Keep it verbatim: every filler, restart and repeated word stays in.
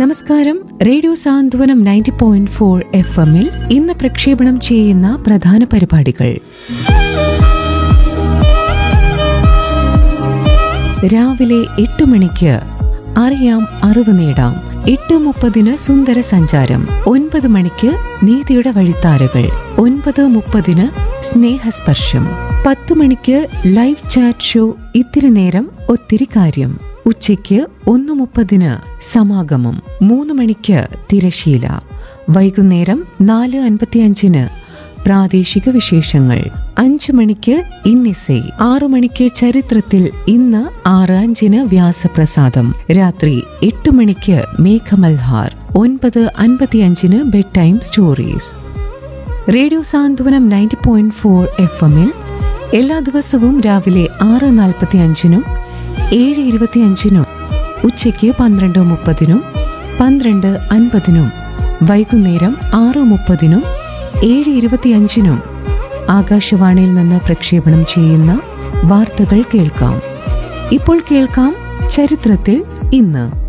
നമസ്കാരം. റേഡിയോ സാന്ത്വനം ninety point four F എമ്മിൽ ഇന്ന് പ്രക്ഷേപണം ചെയ്യുന്ന പ്രധാന പരിപാടികൾ. രാവിലെ എട്ട് മണിക്ക് അറിയാം അറിവ് നേടാം. എട്ട് മുപ്പതിന് സുന്ദര സഞ്ചാരം. ഒൻപത് മണിക്ക് നീതിയുടെ വഴിത്താരകൾ. ഒൻപത് മുപ്പതിന് സ്നേഹസ്പർശം. പത്തു മണിക്ക് ലൈവ് ചാറ്റ് ഷോ ഇത്തിരി നേരം ഒത്തിരി കാര്യം. ഉച്ചയ്ക്ക് ഒന്ന് മുപ്പതിന് സമാഗമം. മൂന്ന് മണിക്ക് തിരശീല. വൈകുന്നേരം നാല് അൻപത്തിയഞ്ചിന് പ്രാദേശിക വിശേഷങ്ങൾ. അഞ്ചു മണിക്ക് ഇന്നിസൈ. ആറു മണിക്ക് ചരിത്രത്തിൽ ഇന്ന്. ആറ് അഞ്ചിന് വ്യാസപ്രസാദം. രാത്രി എട്ട് മണിക്ക് മേഘമൽഹാർ. ഒൻപത് അൻപത്തിയഞ്ചിന് ബെഡ് ടൈം സ്റ്റോറീസ്. റേഡിയോ സാന്ത്വനം നയൻറ്റി പോയിന്റ് ഫോർ എഫ് എമ്മിൽ എല്ലാ ദിവസവും രാവിലെ ആറ് നാൽപ്പത്തി അഞ്ചിനും ഏഴ് ഇരുപത്തിയഞ്ചിനും ഉച്ചയ്ക്ക് പന്ത്രണ്ട് മുപ്പതിനും പന്ത്രണ്ട് അൻപതിനും വൈകുന്നേരം ആറ് മുപ്പതിനും ഏഴ് ഇരുപത്തിയഞ്ചിനും ആകാശവാണിയിൽ നിന്ന് പ്രക്ഷേപണം ചെയ്യുന്ന വാർത്തകൾ കേൾക്കാം. ഇപ്പോൾ കേൾക്കാം ചരിത്രത്തിൽ ഇന്ന്.